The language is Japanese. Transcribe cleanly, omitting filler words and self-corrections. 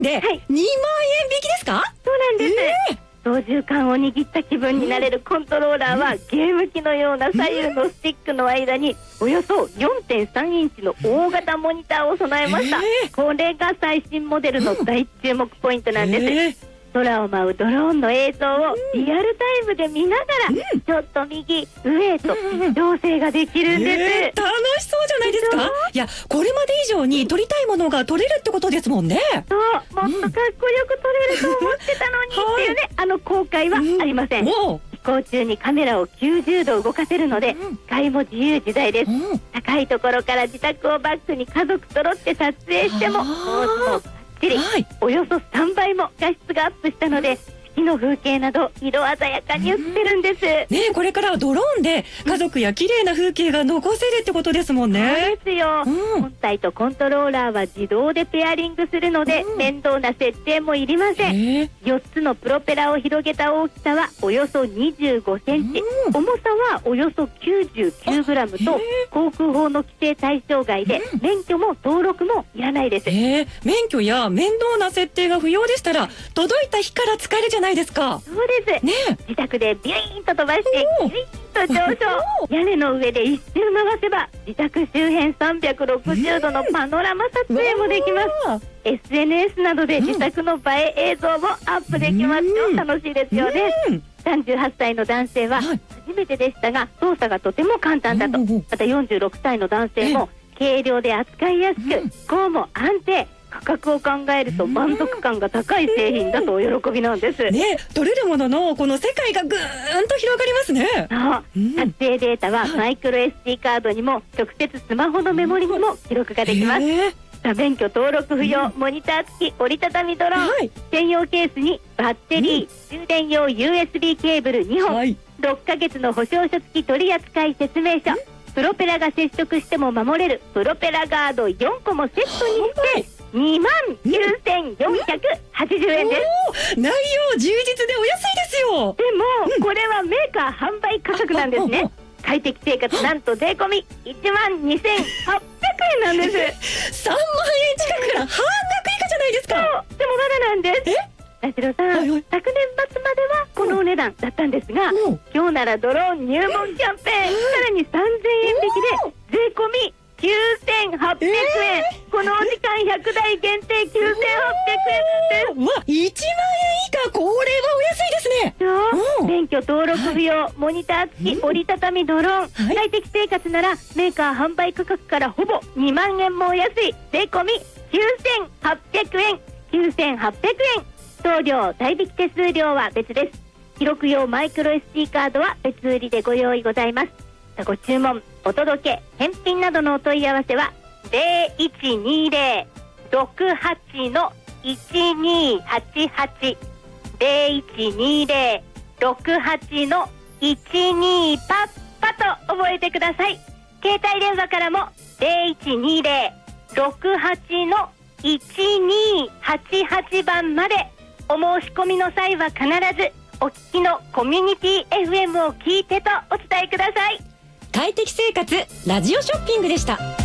で、2万円引きですか？ そうなんです。操縦桿を握った気分になれるコントローラーは、ゲーム機のような左右のスティックの間におよそ 4.3 インチの大型モニターを備えました。これが最新モデルの大注目ポイントなんです。空を舞うドローンの映像をリアルタイムで見ながら、ちょっと右上へと調整ができるんです。 楽しそうじゃないですか？いや、これまで以上に撮りたいものが撮れるってことですもんね。 そう、もっとかっこよく撮れると思ってたのにっていうね、後悔はありません。飛行中にカメラを90度動かせるので、視界も自由自在です。高いところから自宅をバックに家族揃って撮影しても、ポーズもバッチリ、およそ3倍も画質がアップしたので、四季の風景など色鮮やかに映ってるんです。 ね、これからはドローンで家族や綺麗な風景が残せるってことですもんね。 そうですよ。本体とコントローラーは自動でペアリングするので、面倒な設定もいりません。4つのプロペラを広げた大きさはおよそ25センチ、重さはおよそ99グラムと、航空法の規制対象外で、免許も登録もいらないです。 免許や面倒な設定が不要でしたら、届いた日から使えるじゃないですか。 そうです。自宅でビュイーンと飛ばしてビュイーンと上昇、屋根の上で一周回せば自宅周辺360度のパノラマ撮影もできます。SNS などで自宅の映え映像もアップできますよ。楽しいですよね。38歳の男性は初めてでしたが、操作がとても簡単だと。また46歳の男性も軽量で扱いやすく、飛行も安定、価格を考えると満足感が高い製品だとお喜びなんですね。取れるもののこの世界がぐーんと広がりますね。 撮影データはマイクロ SD カードにも直接スマホのメモリにも記録ができます。免許登録不要、モニター付き折りたたみドローン、専用ケースにバッテリー、充電用 USB ケーブル2本、6ヶ月の保証書付き取扱説明書、プロペラが接触しても守れるプロペラガード4個もセットにして29,480円です。 内容充実でお安いですよ。 でも、これはメーカー販売価格なんですね。快適生活なんと税込み12,800円なんです。 3万円近くから半額以下じゃないですか。 そう、でもまだなんです。田代さん、昨年末まではこのお値段だったんですが、今日ならドローン入門キャンペーン、さらに3,000円引きで税込み9,800円。このお時間100台限定9,800円です。 1万円以下、これはお安いですね。 免許登録不要、モニター付き折りたたみドローン、快適生活ならメーカー販売価格からほぼ2万円もお安い税込み9,800円。9,800円。送料代引き手数料は別です。記録用マイクロ SD カードは別売りでご用意ございます。ご注文、お届け、返品などのお問い合わせは 0120-68-1288 0120-68-12パッパと覚えてください。携帯電話からも 0120-68-1288 番まで。お申し込みの際は必ずお聞きのコミュニティ FM を聞いてとお伝えください。 快適生活ラジオショッピングでした。